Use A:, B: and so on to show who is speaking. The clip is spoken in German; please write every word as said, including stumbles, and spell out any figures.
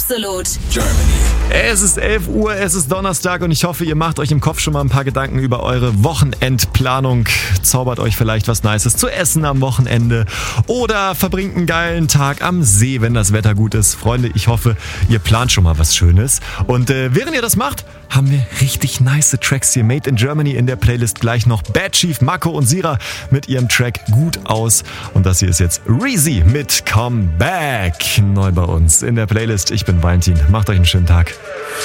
A: Absolut
B: Germany.
C: Es ist elf Uhr, es ist Donnerstag und ich hoffe, ihr macht euch im Kopf schon mal ein paar Gedanken über eure Wochenendplanung. Zaubert euch vielleicht was Nices zu essen am Wochenende oder verbringt einen geilen Tag am See, wenn das Wetter gut ist. Freunde, ich hoffe, ihr plant schon mal was Schönes. Und äh, während ihr das macht, haben wir richtig nice Tracks hier. Made in Germany in der Playlist gleich noch Bad Chief, Marco und Sira mit ihrem Track Gut aus. Und das hier ist jetzt Reezy mit Come Back. Neu bei uns in der Playlist. Ich bin Valentin. Macht euch einen schönen Tag.